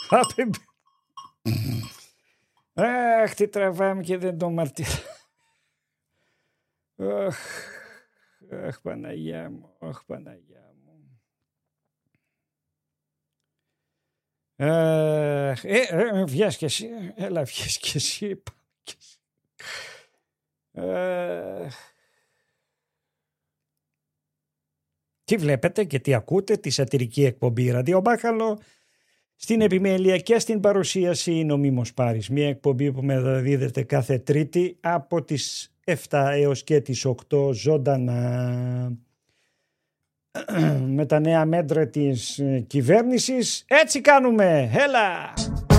Αχ, τι τραβάμε και δεν το μαρτύρω. Αχ, Παναγιά μου, αχ, Παναγιά μου. Βγες και εσύ, έλα βγες και εσύ. Τι βλέπετε και τι ακούτε, τη σατυρική εκπομπή Ραδιομπάχαλο, στην επιμέλεια και στην παρουσίαση είναι ο Μίμος Πάρης. Μια εκπομπή που μεταδίδεται κάθε Τρίτη από τις 7 έως και τις 8 ζωντανά. Με τα νέα μέτρα της κυβέρνησης έτσι κάνουμε. Έλα!